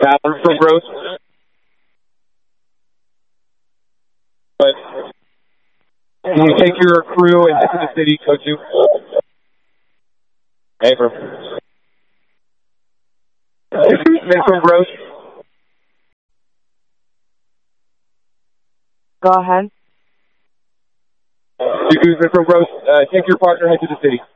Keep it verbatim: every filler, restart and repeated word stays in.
Alan from Gross. But can you take your crew into the city, code two? Abram. Guzman from Gross. Go ahead. Guzman from Gross. Uh, take your partner, head to the city.